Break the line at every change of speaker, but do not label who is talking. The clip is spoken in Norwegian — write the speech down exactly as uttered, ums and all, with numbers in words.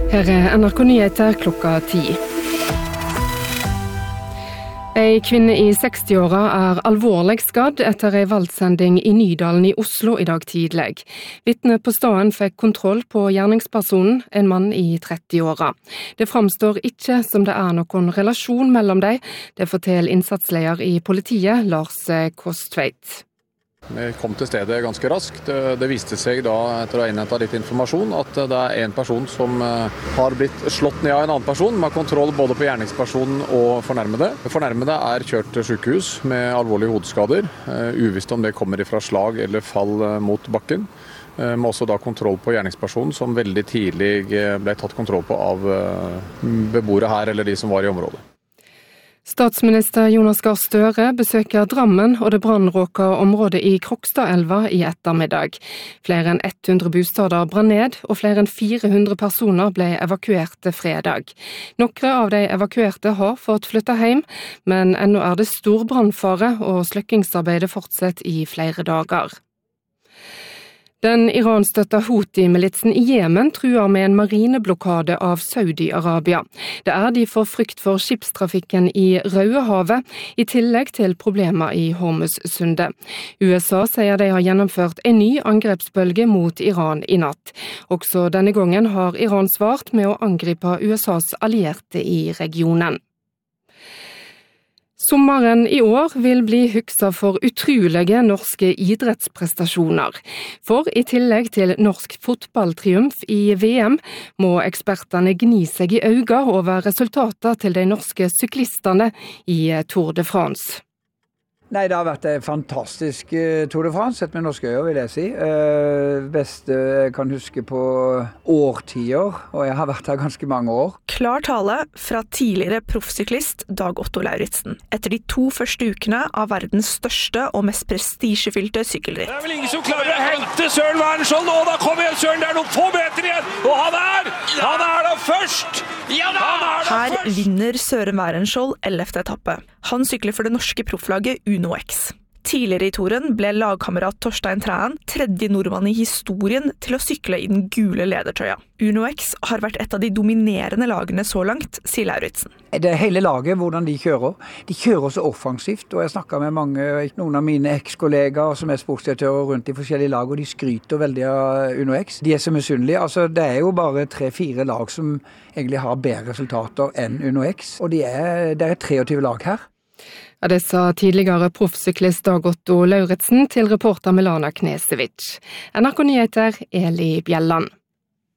Her er N R K Nyheter klokka ti. En kvinne i sekstiåra er alvorlig skadd etter en valgsending i Nydalen i Oslo i dag tidlig. Vitne på staden fikk kontroll på gjerningspersonen, en mann i trettiåra. Det framstår ikke som det er noen relasjon mellom dem, det forteller innsatsleder i politiet, Lars Kostveit.
Vi kom til stedet ganske raskt. Det viste seg da, etter å ha innhentet litt informasjon, at det er en person som har blitt slått ned av en annen person, med kontroll både på gjerningspersonen og fornærmede. Fornærmede er kjørt til sykehus med alvorlige hodeskader, uvisst om det kommer fra slag eller fall mot bakken. Med også da kontroll på gjerningspersonen, som veldig tidlig ble tatt kontroll på av beboere her, eller de som var i området.
Statsminister Jonas Gahr Støre besøker Drammen og det brannråka området i Krokstadelva i ettermiddag. Flere enn hundre bostader brann ned, og flere enn fire hundre personer ble evakuert fredag. Noen av de evakuerte har fått flytte hjem, men ennå er det stor brannfare, og slukkingsarbeidet fortsetter i flere dager. Den iranstøtta Houthi-militsen i Jemen truer med en marineblokade av Saudi-Arabia. Det er de for frykt for skipstrafikken i Rødehavet, i tillegg til problemer i Hormuzsundet. U S A sier de har gjennomført en ny angrepsbølge mot Iran i natt. Også denne gangen har Iran svart med å angripe U S As allierte i regionen. Sommeren i år vil bli hukset for utrolige norske idrettsprestasjoner. For i tillegg til norsk fotballtriumf i V M, må ekspertene gni seg i øynene over resultater til de norske syklistene i Tour de France.
Nei, det har vært en fantastisk Tour de France, sett med norske øyne, vil jeg si. Uh, beste jeg kan huske på årtier, og jeg har vært her ganske mange år.
Klar tale fra tidligere proffsyklist Dag Otto Lauritzen, etter de to første ukene av verdens største og mest prestisjefylte sykkelritt.
Det er vel ingen som klarer å hente Søren Wærenskjold nå, da kommer igjen Søren, det er noen få meter igjen, og han er, han er da først! Ja da! Han er da
Her
først!
vinner Søren Wærenskjold ellevte etappe. Han sykler for det norske profflaget Uno X. Tidligere i touren ble lagkamerat Torstein Træen tredje nordmann i historien til å sykle i den gule ledertrøya. Uno X har vært et av de dominerende lagene så langt, sier Lauritzen.
Det er hele laget, hvordan de kjører. De kjører så offensivt, og jeg snakker med mange, noen av mine eks-kollegaer som er sportsdirektører rundt i forskjellige lag, og de skryter veldig av Uno X. De er så misunnelige. Altså, det er jo bare tre-fire lag som egentlig har bedre resultater enn Uno X, og de er, det er treogtyve lag her.
Ja, det sa tidligere proffsyklist Dag Otto Lauritzen til reporter Milana Knesevic. N R K Nyheter, Eli Bjelland.